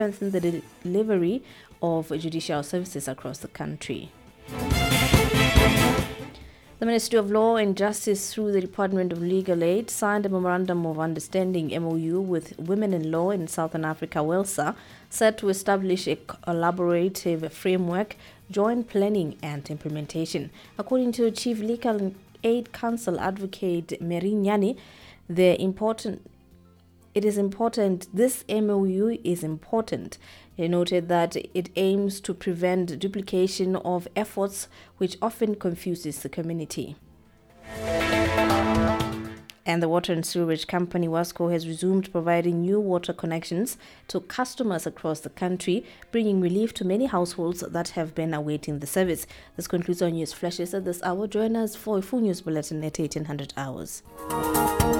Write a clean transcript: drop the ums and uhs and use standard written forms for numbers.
strengthen the delivery of judicial services across the country. The Ministry of Law and Justice, through the Department of Legal Aid, signed a Memorandum of Understanding (MOU) with Women in Law in Southern Africa, WELSA, set to establish a collaborative framework, joint planning and implementation. According to Chief Legal Aid Counsel Advocate Mary Nyani, this MOU is important. He noted that it aims to prevent duplication of efforts, which often confuses the community. And the Water and Sewerage Company, WASCO, has resumed providing new water connections to customers across the country, bringing relief to many households that have been awaiting the service. This concludes our news flashes at this hour. Join us for a full news bulletin at 1800 hours.